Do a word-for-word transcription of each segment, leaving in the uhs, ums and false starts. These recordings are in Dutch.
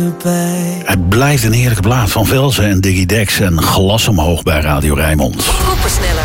Het blijft een heerlijke plaat van Velzen en Diggy Dex en Glas omhoog bij Radio Rijnmond. Supersneller.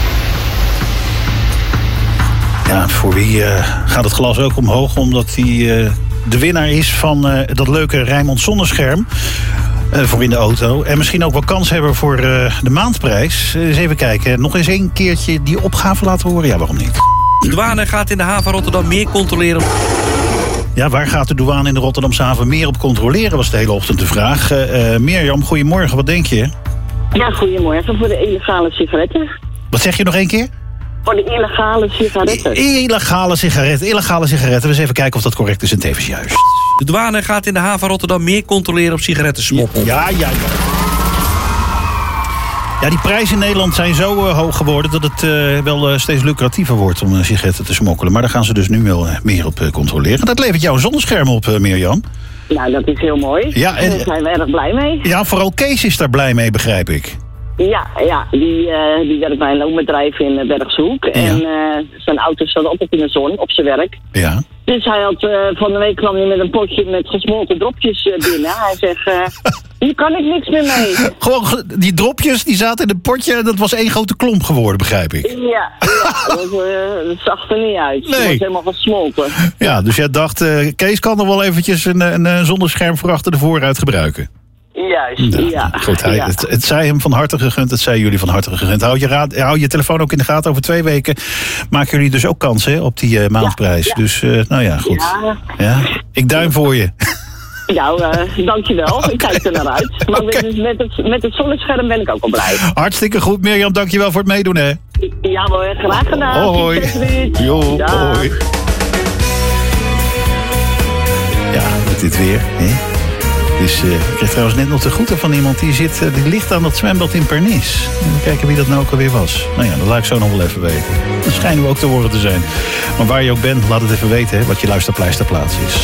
Ja, voor wie uh, gaat het glas ook omhoog, omdat hij uh, de winnaar is van uh, dat leuke Rijnmond zonnescherm. Uh, voor in de auto. En misschien ook wel kans hebben voor uh, de maandprijs. Uh, eens even kijken. Nog eens een keertje die opgave laten horen. Ja, waarom niet? De douane gaat in de haven Rotterdam meer controleren. Ja, waar gaat de douane in de Rotterdamse haven meer op controleren, was de hele ochtend de vraag. Uh, uh, Mirjam, goedemorgen. Wat denk je? Ja, goedemorgen. Voor de illegale sigaretten. Wat zeg je nog één keer? Voor de illegale sigaretten. I- illegale sigaretten. Illegale sigaretten. We eens even kijken of dat correct is en tevens juist. De douane gaat in de haven Rotterdam meer controleren op sigarettensmokkel. Ja, ja, ja. Ja, die prijzen in Nederland zijn zo uh, hoog geworden dat het uh, wel uh, steeds lucratiever wordt om uh, sigaretten te smokkelen. Maar daar gaan ze dus nu wel uh, meer op uh, controleren. Dat levert jou een zonnescherm op, uh, Mirjam. Nou, dat is heel mooi. Ja, en daar zijn we erg blij mee. Ja, vooral Kees is daar blij mee, begrijp ik. Ja, ja die, uh, die werkt bij een loonbedrijf in uh, Bergse Hoek. Ja. En uh, zijn auto staat altijd in de zon op zijn werk. Ja. Dus hij had, uh, van de week kwam hij met een potje met gesmolten dropjes uh, binnen. Hij zegt, uh, hier kan ik niks meer mee. Gewoon, die dropjes die zaten in een potje, dat was één grote klomp geworden, begrijp ik. Ja, ja dat, uh, dat zag er niet uit. Nee. Het was helemaal gesmolten. Ja, dus jij dacht, uh, Kees kan er wel eventjes een, een, een zonnescherm voor achter de voorruit gebruiken. Juist, nou, ja. Goed, hij, ja. Het, het zij hem van harte gegund, het zij jullie van harte gegund. Hou je, raad, hou je telefoon ook in de gaten. Over twee weken maken jullie dus ook kans hè, op die uh, maandprijs. Ja, ja. Dus, uh, nou ja, goed. Ja. Ja. Ik duim voor je. Nou, uh, dankjewel. Ik kijk er naar uit. Maar okay. met, met, het, met het zonnescherm ben ik ook al blij. Hartstikke goed, Mirjam. Dankjewel voor het meedoen, hè. Ja hoor, graag gedaan. Hoi. Jo, hoi. Ja, met dit weer, hè. Dus uh, ik kreeg trouwens net nog de groeten van iemand die zit, uh, die ligt aan dat zwembad in Pernis. Even kijken wie dat nou ook alweer was. Nou ja, dat laat ik zo nog wel even weten. Dat schijnen we ook te horen te zijn. Maar waar je ook bent, laat het even weten hè, wat je luisterpleisterplaats is.